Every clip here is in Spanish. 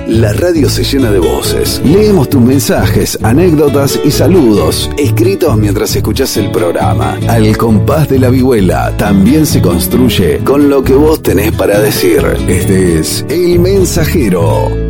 La radio se llena de voces. Leemos tus mensajes, anécdotas y saludos, escritos mientras escuchás el programa. Al compás de la vihuela también se construye con lo que vos tenés para decir. Este es El Mensajero.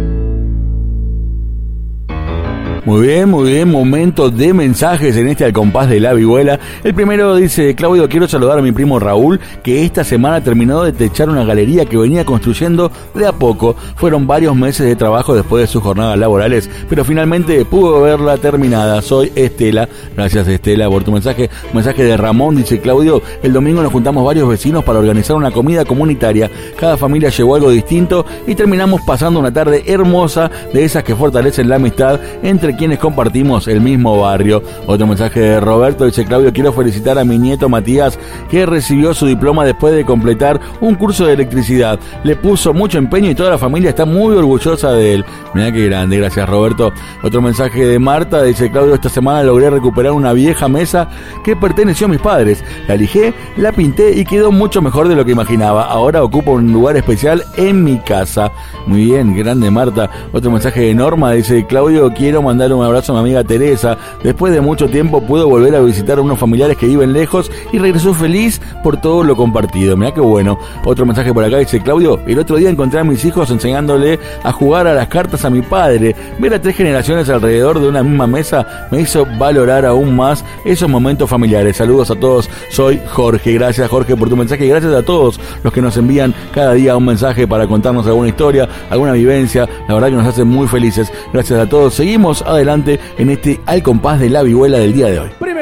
Muy bien, momento de mensajes en este Al Compás de la Vihuela. El primero dice: Claudio, quiero saludar a mi primo Raúl, que esta semana terminó de techar una galería que venía construyendo de a poco. Fueron varios meses de trabajo después de sus jornadas laborales, pero finalmente pudo verla terminada. Soy Estela. Gracias, Estela, por tu mensaje. Mensaje de Ramón, dice: Claudio, el domingo nos juntamos varios vecinos para organizar una comida comunitaria. Cada familia llevó algo distinto y terminamos pasando una tarde hermosa, de esas que fortalecen la amistad entre quienes compartimos el mismo barrio. Otro mensaje de Roberto, dice: Claudio, quiero felicitar a mi nieto Matías, que recibió su diploma después de completar un curso de electricidad. Le puso mucho empeño y toda la familia está muy orgullosa de él. Mirá qué grande, gracias, Roberto. Otro mensaje de Marta, dice: Claudio, esta semana logré recuperar una vieja mesa que perteneció a mis padres. La lijé, la pinté y quedó mucho mejor de lo que imaginaba. Ahora ocupa un lugar especial en mi casa. Muy bien, grande, Marta. Otro mensaje de Norma, dice: Claudio, quiero mandar un abrazo a mi amiga Teresa. Después de mucho tiempo pudo volver a visitar a unos familiares que viven lejos y regresó feliz por todo lo compartido. Mirá qué bueno. Otro mensaje por acá, dice: Claudio, el otro día encontré a mis hijos enseñándole a jugar a las cartas a mi padre. Ver a 3 generaciones alrededor de una misma mesa me hizo valorar aún más esos momentos familiares. Saludos a todos, soy Jorge. Gracias, Jorge, por tu mensaje, y gracias a todos los que nos envían cada día un mensaje para contarnos alguna historia, alguna vivencia. La verdad que nos hace muy felices. Gracias a todos. Seguimos adelante en este Al Compás de la Vihuela del día de hoy.